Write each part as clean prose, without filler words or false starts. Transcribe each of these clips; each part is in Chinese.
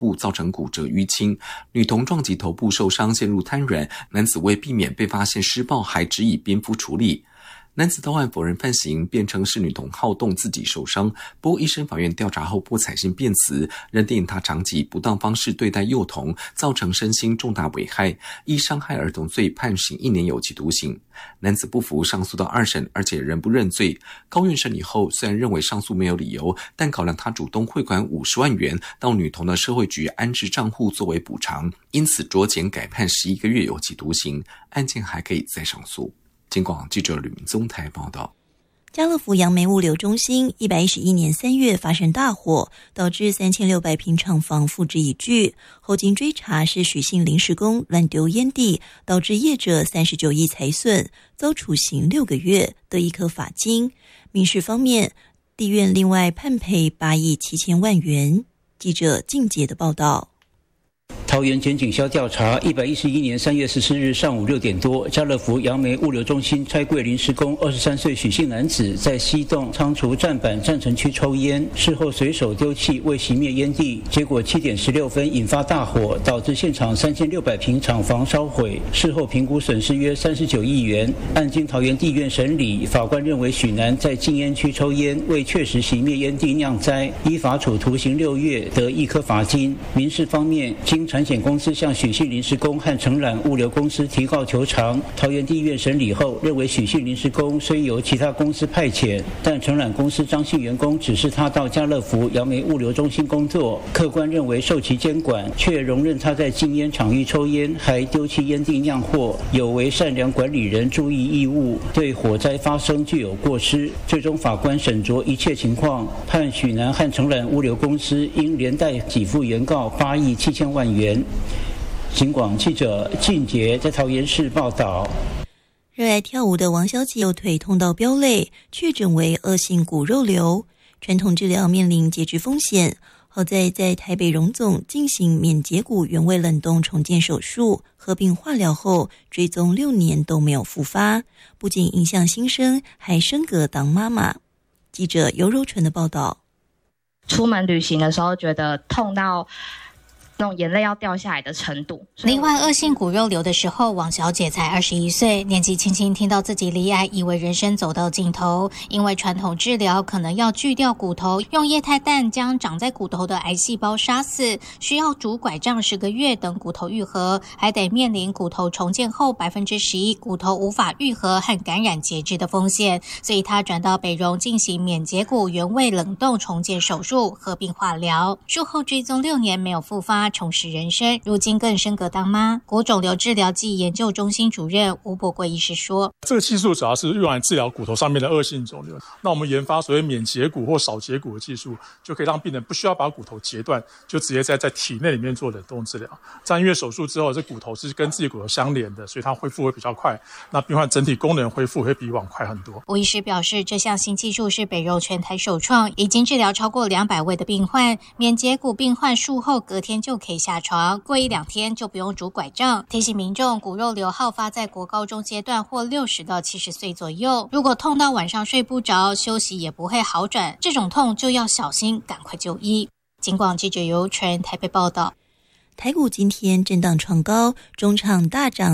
部造成骨折淤青，女童撞击头部受伤，陷入瘫软。男子为避免被发现施暴，还只以蝙蝠处理。男子到案否认犯行，辩称是女童好动自己受伤。不过一审法院调查后不采信辩词，认定他长期以不当方式对待幼童，造成身心重大危害，依伤害儿童罪判刑1年有期徒刑。男子不服上诉到2审，而且仍不认罪。高院审理后，虽然认为上诉没有理由，但考量他主动汇款50万元到女童的社会局安置账户作为补偿，因此酌减改判11个月有期徒刑，案件还可以再上诉。警广记者吕明宗台报道。 家乐福杨梅物流中心111年3月发生大火，导致3600平厂房付之一炬。后经追查，是许姓临时工乱丢烟蒂，导致业者39亿财损，遭处刑6个月，得1颗罚金。民事方面，地院另外判赔8亿7千万元。记者靳杰的报道。 桃园检警消调查，111年3月14日上午6点多，家乐福杨梅物流中心拆柜临时工23岁许姓男子在西栋仓储站板站城区抽烟，事后随手丢弃未熄灭烟蒂，结果7点16分引发大火，导致现场3600平厂房烧毁，事后评估损失约39亿元。案经桃园地院审理，法官认为许男在禁烟区抽烟，未确实熄灭烟蒂酿灾，依法处徒刑6月，得1颗罚金。民事方面，经产险公司向许姓临时工和承揽物流公司提告求偿，桃园地院审理后认为许姓临时工虽由其他公司派遣，但承揽公司张姓员工指示他到家乐福杨梅物流中心工作，客观认为受其监管，却容忍他在禁烟场域抽烟，还丢弃烟蒂酿祸，有违善良管理人注意义务，对火灾发生具有过失。最终法官审酌一切情况，判许男和承揽物流公司应连带给付原告8亿7千万元。警广记者靳杰在桃园市报道。 热爱跳舞的王小姐右腿痛到飙泪，确诊为恶性骨肉瘤，传统治疗面临截肢风险。好在台北荣总进行免截骨原位冷冻重建手术，合并化疗后，追踪6年都没有复发，不仅影响新生，还升格当妈妈。记者尤柔纯的报道。 出门旅行的时候，觉得痛到那种眼泪要掉下来的程度。 罹患恶性骨肉瘤的时候，王小姐才21岁，年纪轻轻听到自己罹癌，以为人生走到尽头。因为传统治疗可能要锯掉骨头，用液态氮将长在骨头的癌细胞杀死，需要拄拐杖10个月等骨头愈合，还得面临骨头重建后11%骨头无法愈合和感染截肢的风险，所以她转到北荣进行免截骨原位冷冻重建手术，合并化疗。术后追踪6年没有复发，重拾人生，如今更升格当妈。骨肿瘤治疗暨研究中心主任吴伯贵医师说， 这个技术主要是用来治疗骨头上面的恶性肿瘤。那我们研发所谓免截骨或少截骨的技术，就可以让病人不需要把骨头截断，就直接在体内里面做冷冻治疗。这样因为手术之后，这骨头是跟自己骨头相连的，所以它恢复会比较快，那病患整体功能恢复会比以往快很多。 吴医师表示，这项新技术是北荣全台首创，已经治疗超过200位的病患。免截骨病患术后隔天就可以下床，过1-2天就不用拄拐杖。提醒民众，骨肉瘤好发在国高中阶段或60到70岁左右，如果痛到晚上睡不着，休息也不会好转，这种痛就要小心，赶快就医。警广记者尤纯台北报道。 台股今天震荡创高，中场大涨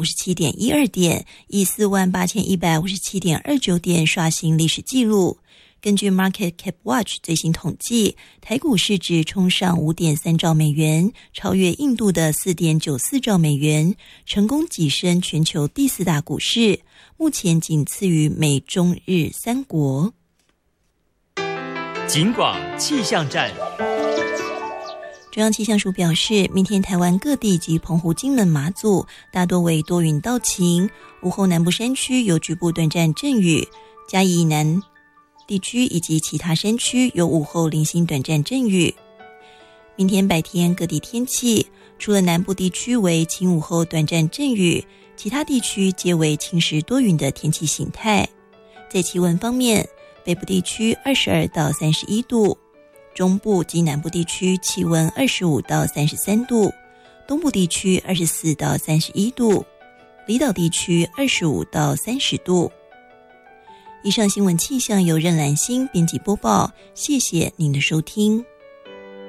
357.12点，以48157.29点刷新历史纪录。根据 Market Cap Watch 最新统计，台股市值冲上 5.3 兆美元，超越印度的 4.94 兆美元，成功跻身全球第4大股市，目前仅次于美中日3国。 警广气象站。 中央气象署表示，明天台湾各地及澎湖、金门、马祖大多为多云到晴，午后南部山区有局部短暂阵雨，嘉义以南地区以及其他山区有午后零星短暂阵雨。明天白天各地天气，除了南部地区为晴午后短暂阵雨，其他地区皆为晴时多云的天气形态。在气温方面，北部地区22到31度，中部及南部地区气温25到33度，东部地区24到31度，离岛地区25到30度。以上新闻气象由任兰心编辑播报，谢谢您的收听。